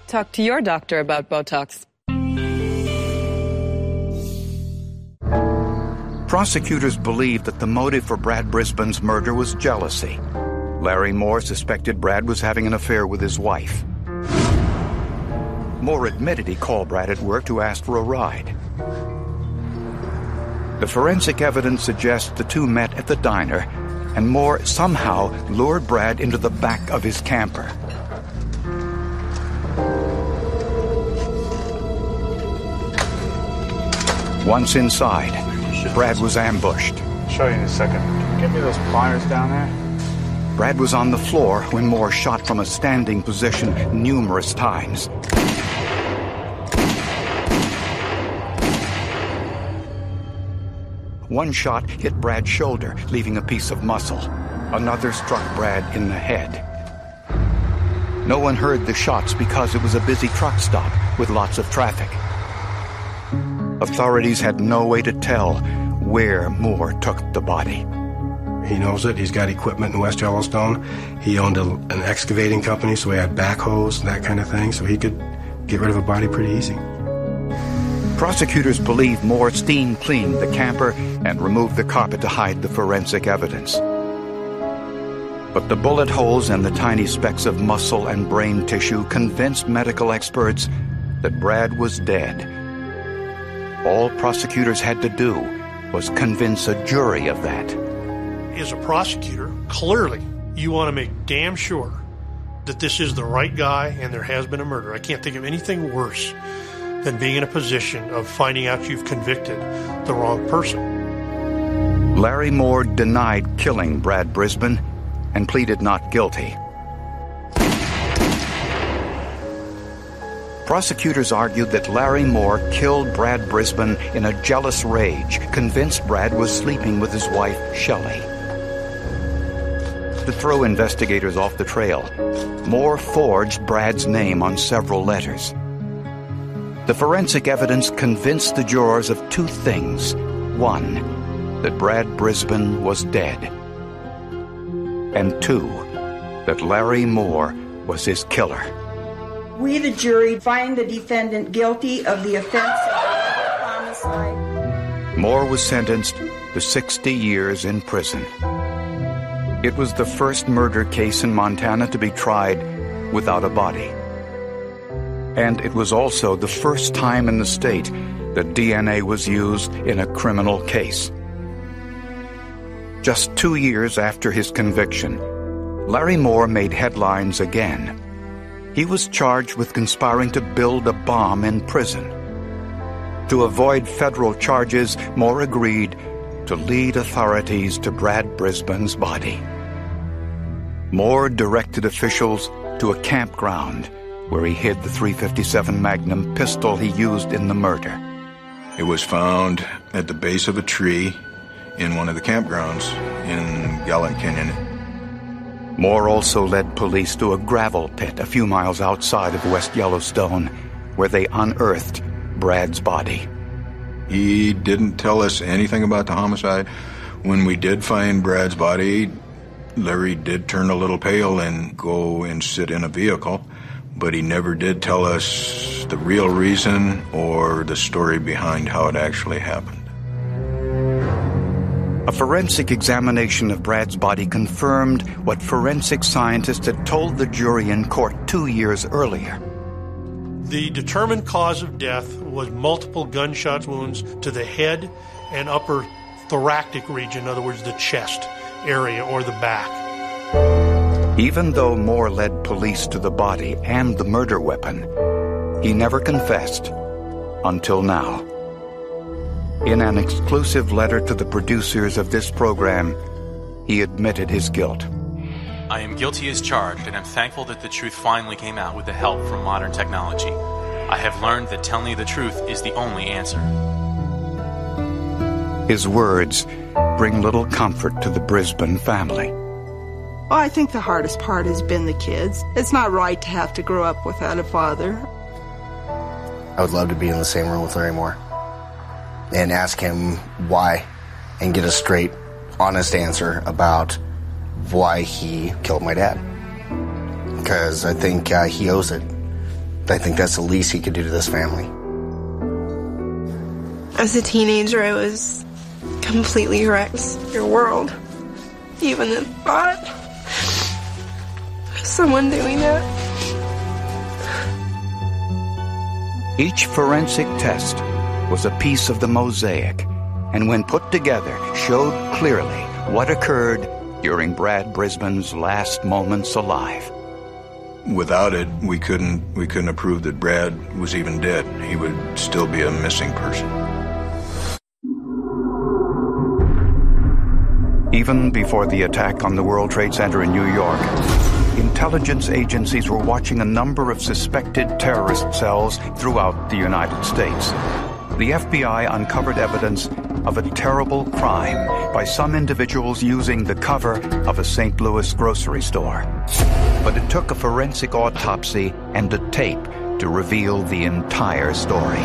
Talk to your doctor about Botox. Prosecutors believed that the motive for Brad Brisbane's murder was jealousy. Larry Moore suspected Brad was having an affair with his wife. Moore admitted he called Brad at work to ask for a ride. The forensic evidence suggests the two met at the diner, and Moore somehow lured Brad into the back of his camper. Once inside, Brad was ambushed. I'll show you in a second. Can you give me those pliers down there? Brad was on the floor when Moore shot from a standing position numerous times. One shot hit Brad's shoulder, leaving a piece of muscle. Another struck Brad in the head. No one heard the shots because it was a busy truck stop with lots of traffic. Authorities had no way to tell where Moore took the body. He knows it. He's got equipment in West Yellowstone. He owned an excavating company, so he had backhoes and that kind of thing, so he could get rid of a body pretty easy. Prosecutors believe Moore steam cleaned the camper and removed the carpet to hide the forensic evidence. But the bullet holes and the tiny specks of muscle and brain tissue convinced medical experts that Brad was dead. All prosecutors had to do was convince a jury of that. As a prosecutor, clearly you want to make damn sure that this is the right guy and there has been a murder. I can't think of anything worse than being in a position of finding out you've convicted the wrong person. Larry Moore denied killing Brad Brisbane and pleaded not guilty. Prosecutors argued that Larry Moore killed Brad Brisbane in a jealous rage, convinced Brad was sleeping with his wife, Shelley. To throw investigators off the trail, Moore forged Brad's name on several letters. The forensic evidence convinced the jurors of two things. One, that Brad Brisbane was dead. And two, that Larry Moore was his killer. We, the jury, find the defendant guilty of the offense of homicide. Moore was sentenced to 60 years in prison. It was the first murder case in Montana to be tried without a body. And it was also the first time in the state that DNA was used in a criminal case. Just 2 years after his conviction, Larry Moore made headlines again. He was charged with conspiring to build a bomb in prison. To avoid federal charges, Moore agreed to lead authorities to Brad Brisbane's body. Moore directed officials to a campground where he hid the .357 Magnum pistol he used in the murder. It was found at the base of a tree in one of the campgrounds in Gallant Canyon. Moore also led police to a gravel pit a few miles outside of West Yellowstone, where they unearthed Brad's body. He didn't tell us anything about the homicide. When we did find Brad's body, Larry did turn a little pale and go and sit in a vehicle, but he never did tell us the real reason or the story behind how it actually happened. A forensic examination of Brad's body confirmed what forensic scientists had told the jury in court 2 years earlier. The determined cause of death was multiple gunshot wounds to the head and upper thoracic region, in other words, the chest area or the back. Even though Moore led police to the body and the murder weapon, he never confessed until now. In an exclusive letter to the producers of this program, he admitted his guilt. I am guilty as charged, and I'm thankful that the truth finally came out with the help from modern technology. I have learned that telling the truth is the only answer. His words bring little comfort to the Brisbane family. Well, I think the hardest part has been the kids. It's not right to have to grow up without a father. I would love to be in the same room with Larry Moore and ask him why and get a straight, honest answer about why he killed my dad. Because I think he owes it I think that's the least he could do to this family. As a teenager, I was completely wrecked. Your world. Even the thought of someone doing that. Each forensic test was a piece of the mosaic, and when put together, showed clearly what occurred during Brad Brisbane's last moments alive. Without it, we couldn't have proved that Brad was even dead. He would still be a missing person. Even before the attack on the World Trade Center in New York, intelligence agencies were watching a number of suspected terrorist cells throughout the United States. The FBI uncovered evidence of a terrible crime by some individuals using the cover of a St. Louis grocery store. But it took a forensic autopsy and a tape to reveal the entire story.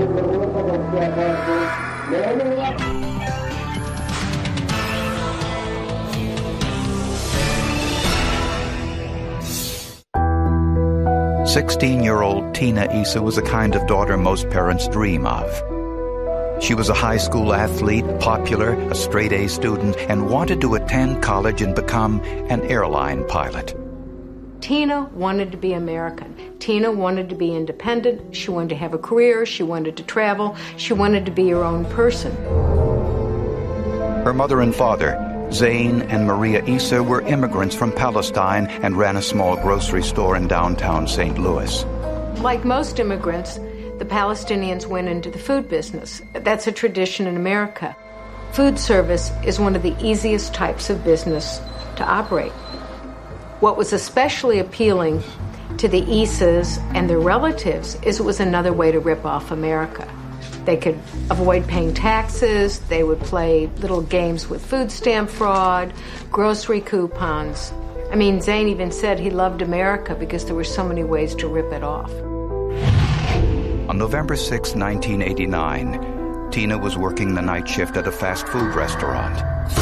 16-year-old Tina Issa was the kind of daughter most parents dream of. She was a high school athlete, popular, a straight-A student, and wanted to attend college and become an airline pilot. Tina wanted to be American. Tina wanted to be independent. She wanted to have a career. She wanted to travel. She wanted to be her own person. Her mother and father, Zane and Maria Issa, were immigrants from Palestine and ran a small grocery store in downtown St. Louis. Like most immigrants, the Palestinians went into the food business. That's a tradition in America. Food service is one of the easiest types of business to operate. What was especially appealing to the Issas and their relatives is it was another way to rip off America. They could avoid paying taxes, they would play little games with food stamp fraud, grocery coupons. I mean, Zane even said he loved America because there were so many ways to rip it off. On November 6, 1989, Tina was working the night shift at a fast food restaurant.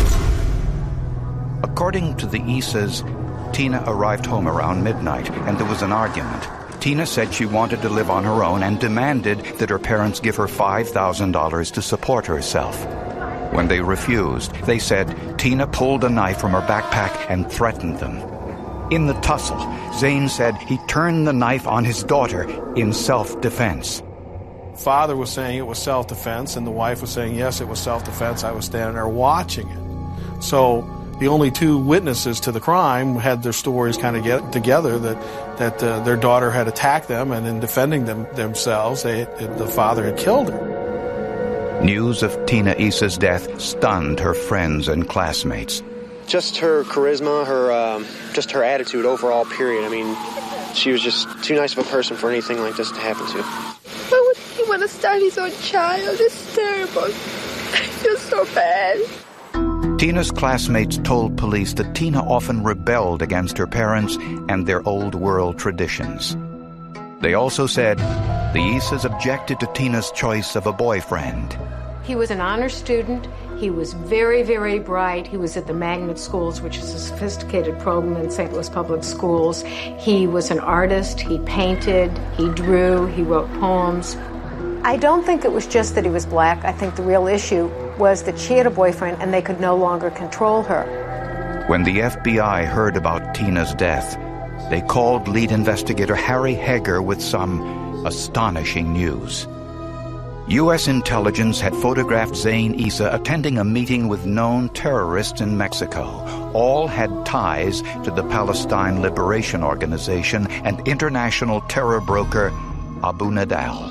According to the Issas, Tina arrived home around midnight and there was an argument. Tina said she wanted to live on her own and demanded that her parents give her $5,000 to support herself. When they refused, they said Tina pulled a knife from her backpack and threatened them. In the tussle, Zane said he turned the knife on his daughter in self-defense. Father was saying it was self-defense, and the wife was saying, yes, it was self-defense. I was standing there watching it. So the only two witnesses to the crime had their stories kind of get together that their daughter had attacked them, and in defending themselves, the father had killed her. News of Tina Issa's death stunned her friends and classmates. Just her charisma, just her attitude overall, period. I mean, she was just too nice of a person for anything like this to happen to. Why would he want to start his own child? It's terrible. I feel so bad. Tina's classmates told police that Tina often rebelled against her parents and their old world traditions. They also said the Issas objected to Tina's choice of a boyfriend. He was an honor student. He was very, very bright. He was at the magnet schools, which is a sophisticated program in St. Louis public schools. He was an artist. He painted, he drew, he wrote poems. I don't think it was just that he was black. I think the real issue was that she had a boyfriend and they could no longer control her. When the FBI heard about Tina's death, they called lead investigator Harry Hager with some astonishing news. U.S. intelligence had photographed Zane Issa attending a meeting with known terrorists in Mexico. All had ties to the Palestine Liberation Organization and international terror broker Abu Nidal.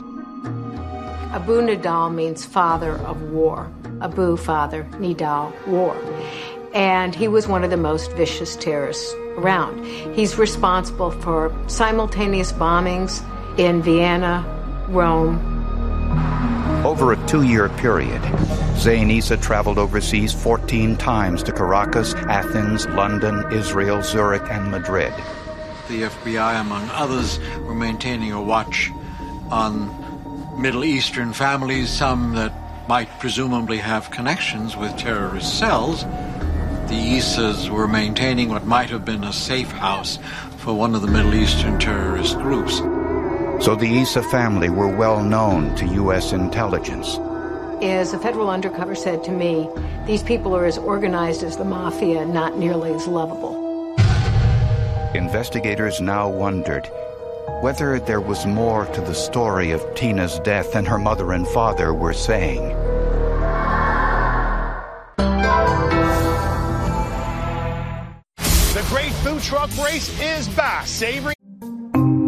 Abu Nidal means father of war. Abu, father, Nidal, war. And he was one of the most vicious terrorists around. He's responsible for simultaneous bombings in Vienna, Rome. Over a 2-year period, Zane Issa traveled overseas 14 times to Caracas, Athens, London, Israel, Zurich, and Madrid. The FBI, among others, were maintaining a watch on Middle Eastern families, some that might presumably have connections with terrorist cells. The Issas were maintaining what might have been a safe house for one of the Middle Eastern terrorist groups. so the Issa family were well known to U.S. intelligence. As a federal undercover said to me, these people are as organized as the mafia, not nearly as lovable. Investigators now wondered whether there was more to the story of Tina's death than her mother and father were saying. The Great Food Truck Race is back. Savory